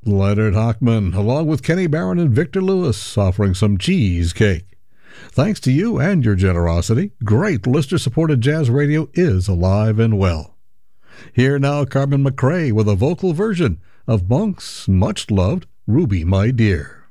Leonard Hochman, along with Kenny Barron and Victor Lewis, offering some cheesecake. Thanks to you and your generosity, great listener-supported jazz radio is alive and well. Here now, Carmen McRae with a vocal version of Monk's much-loved Ruby, My Dear.